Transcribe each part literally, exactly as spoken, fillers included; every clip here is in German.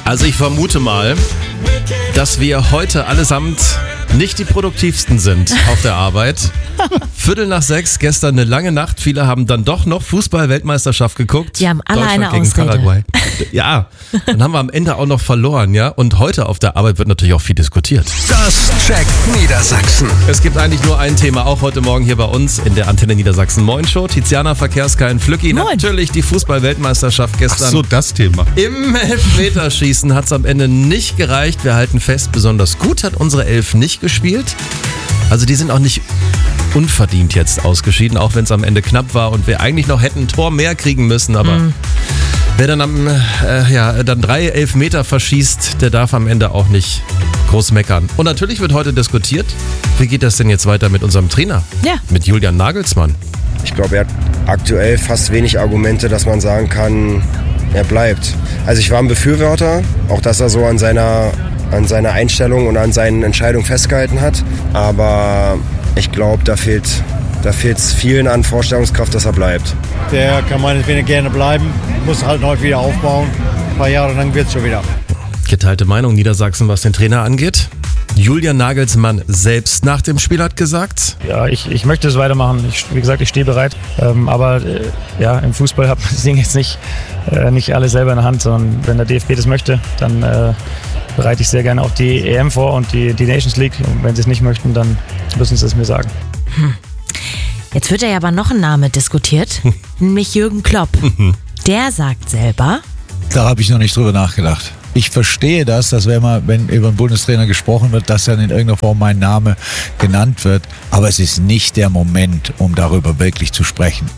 Also ich vermute mal, dass wir heute allesamt nicht die produktivsten sind auf der Arbeit. Viertel nach sechs, gestern eine lange Nacht. Viele haben dann doch noch Fußball-Weltmeisterschaft geguckt. Die haben alle Deutschland eine gegen Ausrede. Paraguay. Ja, dann haben wir am Ende auch noch verloren, ja. Und heute auf der Arbeit wird natürlich auch viel diskutiert. Das checkt Niedersachsen. Es gibt eigentlich nur ein Thema, auch heute Morgen hier bei uns in der Antenne Niedersachsen Moin Show. Tiziana Verkehrskein Flücki, Moin. Natürlich die Fußball-Weltmeisterschaft Ach gestern. so, das Thema. Im Elfmeterschießen hat es am Ende nicht gereicht. Wir halten fest, besonders gut hat unsere Elf nicht gespielt. Also die sind auch nicht unverdient jetzt ausgeschieden, auch wenn es am Ende knapp war und wir eigentlich noch hätten ein Tor mehr kriegen müssen. Aber mm. wer dann, am, äh, ja, dann drei Elfmeter verschießt, der darf am Ende auch nicht groß meckern. Und natürlich wird heute diskutiert, wie geht das denn jetzt weiter mit unserem Trainer? Ja. Mit Julian Nagelsmann. Ich glaube, er hat aktuell fast wenig Argumente, dass man sagen kann, er bleibt. Also ich war ein Befürworter, auch dass er so an seiner, an seiner Einstellung und an seinen Entscheidungen festgehalten hat. Aber ich glaube, da fehlt da fehlt es vielen an Vorstellungskraft, dass er bleibt. Der kann meinetwegen gerne bleiben, muss halt neu wieder aufbauen. Ein paar Jahre lang wird es schon wieder. Geteilte Meinung Niedersachsen, was den Trainer angeht. Julian Nagelsmann selbst nach dem Spiel hat gesagt: Ja, ich, ich möchte es weitermachen. Ich, wie gesagt, ich stehe bereit. Ähm, aber äh, ja, im Fußball hat man das Ding jetzt nicht, äh, nicht alle selber in der Hand, sondern wenn der D F B das möchte, dann äh, bereite ich sehr gerne auch die E M vor und die, die Nations League. Und wenn sie es nicht möchten, dann müssen sie es mir sagen. Hm. Jetzt wird ja aber noch ein Name diskutiert, nämlich Jürgen Klopp. Der sagt selber: Da habe ich noch nicht drüber nachgedacht. Ich verstehe das, dass wenn, man, wenn über einen Bundestrainer gesprochen wird, dass dann in irgendeiner Form mein Name genannt wird. Aber es ist nicht der Moment, um darüber wirklich zu sprechen.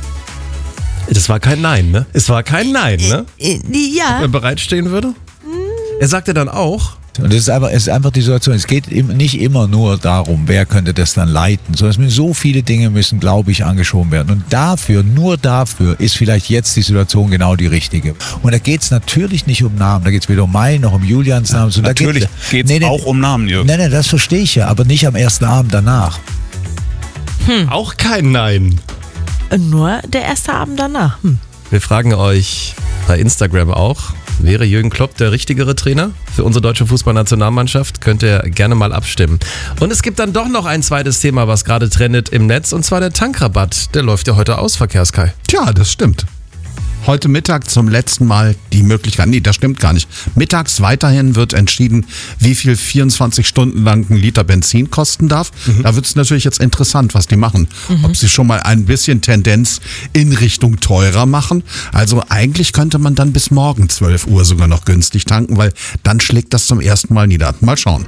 Das war kein Nein, ne? Es war kein Nein, ne? Äh, äh, ja. Ob er bereitstehen würde? Er sagte dann auch: Und es ist einfach, es ist einfach die Situation. Es geht nicht immer nur darum, wer könnte das dann leiten, sondern es müssen so viele Dinge müssen, glaube ich, angeschoben werden. Und dafür, nur dafür, ist vielleicht jetzt die Situation genau die richtige. Und da geht es natürlich nicht um Namen. Da geht es weder um meinen noch um Julians Namen. So, Natürlich geht es nee, nee, auch um Namen, Jürgen. Nein, nein, das verstehe ich ja, aber nicht am ersten Abend danach. Hm. Auch kein Nein. Nur der erste Abend danach. Hm. Wir fragen euch bei Instagram auch: Wäre Jürgen Klopp der richtigere Trainer für unsere deutsche Fußballnationalmannschaft? Könnt ihr gerne mal abstimmen. Und es gibt dann doch noch ein zweites Thema, was gerade trendet im Netz, und zwar der Tankrabatt. Der läuft ja heute aus, Verkehrskai. Tja, das stimmt. Heute Mittag zum letzten Mal die Möglichkeit, nee, das stimmt gar nicht. Mittags weiterhin wird entschieden, wie viel vierundzwanzig Stunden lang ein Liter Benzin kosten darf. Mhm. Da wird es natürlich jetzt interessant, was die machen. Mhm. Ob sie schon mal ein bisschen Tendenz in Richtung teurer machen. Also eigentlich könnte man dann bis morgen zwölf Uhr sogar noch günstig tanken, weil dann schlägt das zum ersten Mal nieder. Mal schauen.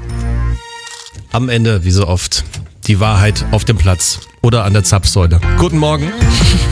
Am Ende, wie so oft, die Wahrheit auf dem Platz oder an der Zapfsäule. Guten Morgen.